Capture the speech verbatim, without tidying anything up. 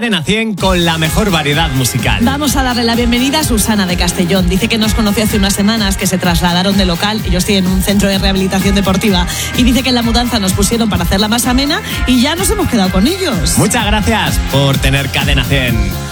Cadena cien con la mejor variedad musical. Vamos a darle la bienvenida a Susana de Castellón. Dice que nos conoció hace unas semanas, que se trasladaron de local. Yo estoy en un centro de rehabilitación deportiva. Y dice que en la mudanza nos pusieron para hacerla más amena y ya nos hemos quedado con ellos. Muchas gracias por tener Cadena cien.